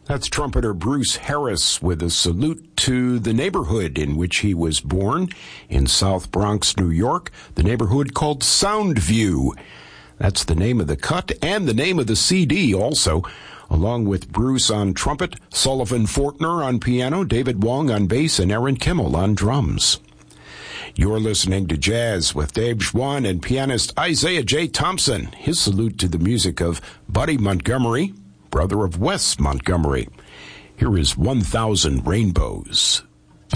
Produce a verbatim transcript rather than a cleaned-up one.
That's trumpeter Bruce Harris with a salute to the neighborhood in which he was born in South Bronx, New York, the neighborhood called Soundview. That's the name of the cut and the name of the C D also, along with Bruce on trumpet, Sullivan Fortner on piano, David Wong on bass, and Aaron Kimmel on drums. You're listening to Jazz with Dave Schwann and pianist Isaiah J. Thompson. His salute to the music of Buddy Montgomery, brother of Wes Montgomery. Here is one thousand Rainbows.